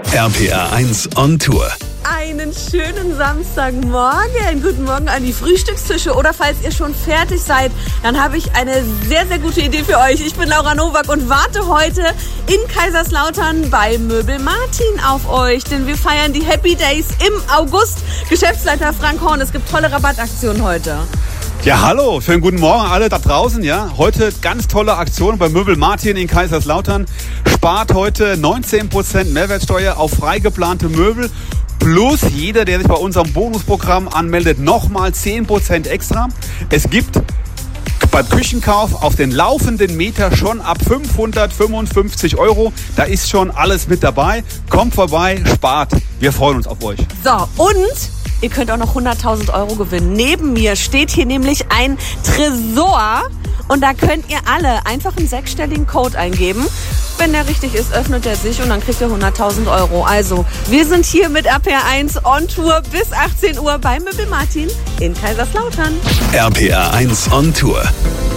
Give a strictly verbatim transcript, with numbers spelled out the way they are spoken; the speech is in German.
R P R eins on Tour. Einen schönen Samstagmorgen. Guten Morgen an die Frühstückstische. Oder falls ihr schon fertig seid, dann habe ich eine sehr, sehr gute Idee für euch. Ich bin Laura Nowak und warte heute in Kaiserslautern bei Möbel Martin auf euch. Denn wir feiern die Happy Days im August. Geschäftsleiter Frank Horn, es gibt tolle Rabattaktionen heute. Ja, hallo, schönen guten Morgen alle da draußen. Ja, heute ganz tolle Aktion bei Möbel Martin in Kaiserslautern. Spart heute neunzehn Prozent Mehrwertsteuer auf frei geplante Möbel. Plus jeder, der sich bei unserem Bonusprogramm anmeldet, nochmal zehn Prozent extra. Es gibt beim Küchenkauf auf den laufenden Meter schon ab fünfhundertfünfundfünfzig Euro. Da ist schon alles mit dabei. Kommt vorbei, spart. Wir freuen uns auf euch. So, und ihr könnt auch noch hunderttausend Euro gewinnen. Neben mir steht hier nämlich ein Tresor. Und da könnt ihr alle einfach einen sechsstelligen Code eingeben. Wenn der richtig ist, öffnet er sich und dann kriegt ihr hunderttausend Euro. Also, wir sind hier mit R P R eins on Tour bis achtzehn Uhr bei Möbel Martin in Kaiserslautern. R P R eins on Tour.